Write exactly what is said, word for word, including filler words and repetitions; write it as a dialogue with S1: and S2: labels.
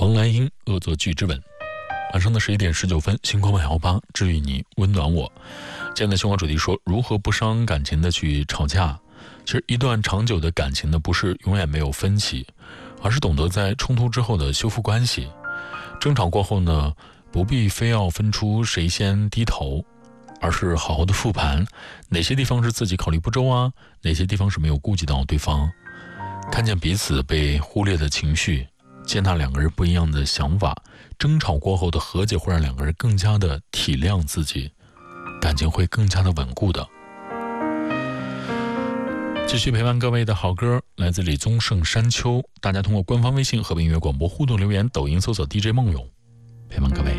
S1: 蓬莱英恶作剧之吻。晚上的十一点十九分，星光晚幺八治愈你，温暖我。今天的星光主题说，如何不伤感情的去吵架。其实一段长久的感情呢，不是永远没有分歧，而是懂得在冲突之后的修复关系。争吵过后呢，不必非要分出谁先低头，而是好好的复盘，哪些地方是自己考虑不周啊，哪些地方是没有顾及到对方，看见彼此被忽略的情绪，接纳两个人不一样的想法。争吵过后的和解会让两个人更加的体谅自己，感情会更加的稳固的。继续陪伴各位的好歌来自李宗盛山丘，大家通过官方微信和音乐广播互动留言，抖音搜索 D J 梦咏，陪伴各位。